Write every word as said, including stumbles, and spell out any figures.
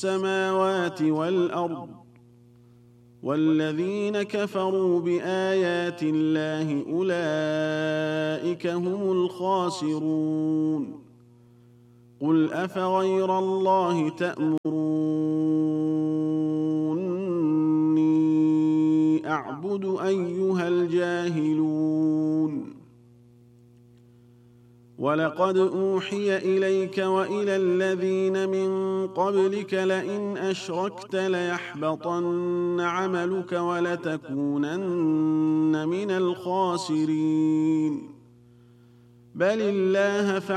السماوات والأرض والذين كفروا بآيات الله أولئك هم الخاسرون قل أفغير الله تأمروني أعبد أيها الجاهلون ولقد أوحي إليك وإلى الذين من قبلك لئن أشركت ليحبطن عملك ولتكونن من الخاسرين بل الله